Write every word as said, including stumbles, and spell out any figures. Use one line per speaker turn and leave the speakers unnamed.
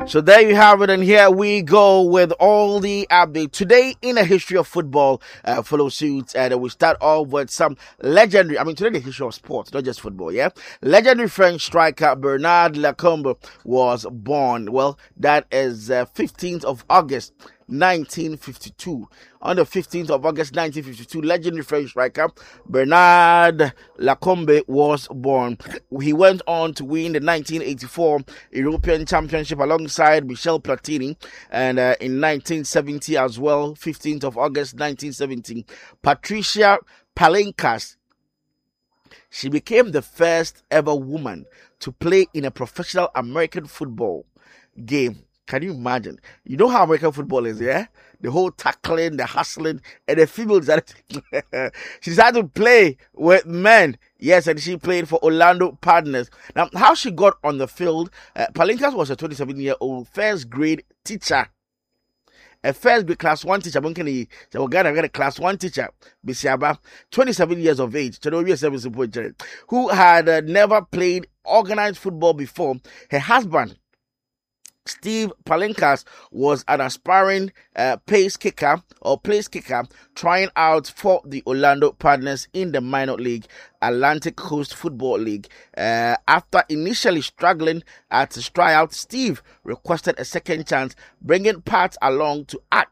So there you have it, and here we go with all the updates. Today in the history of football uh, follow suit, and uh, we start off with some legendary, I mean today the history of sports, not just football, yeah? Legendary French striker Bernard Lacombe was born. Well, that is uh, fifteenth of August nineteen fifty-two. On the fifteenth of August nineteen fifty-two, legendary French striker Bernard Lacombe was born. He went on to win the nineteen eighty-four European Championship alongside Michel Platini, and uh, in nineteen seventy as well, fifteenth of August nineteen seventy, Patricia Palinkas. She became the first ever woman to play in a professional American football game. Can you imagine? You know how American football is, yeah? The whole tackling, the hustling, and the females that she decided to play with men. Yes, and she played for Orlando Partners. Now, how she got on the field, uh, Palinkas was a twenty-seven-year-old first grade teacher. A first grade class one teacher, Bunkani, so got a class one teacher, Bisiaba, twenty-seven years of age, who had uh, never played organized football before. Her husband, Steve Palinkas, was an aspiring uh, pace kicker or place kicker trying out for the Orlando Partners in the minor league Atlantic Coast Football League. Uh, after initially struggling at his tryout, Steve requested a second chance, bringing Pat along to act